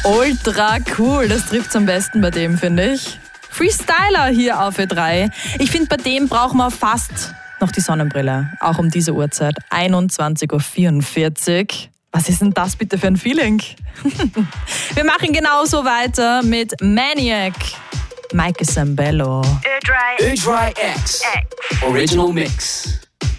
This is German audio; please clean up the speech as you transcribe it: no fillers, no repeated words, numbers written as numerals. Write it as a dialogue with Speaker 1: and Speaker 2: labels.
Speaker 1: Ultra cool, das trifft's am besten bei dem, finde ich. Freestyler hier auf Ö3. Ich finde, bei dem brauchen wir fast noch die Sonnenbrille. Auch um diese Uhrzeit. 21.44 Uhr. Was ist denn das bitte für ein Feeling? Wir machen genauso weiter mit Maniac. Mike Sambello.
Speaker 2: Ö3 X Original Mix.